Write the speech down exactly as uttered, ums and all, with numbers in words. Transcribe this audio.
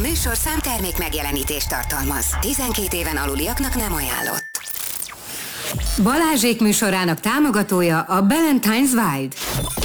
műsorszám termék megjelenítést tartalmaz. tizenkét éven aluliaknak nem ajánlott. Balázsék műsorának támogatója a Ballantine's Wild.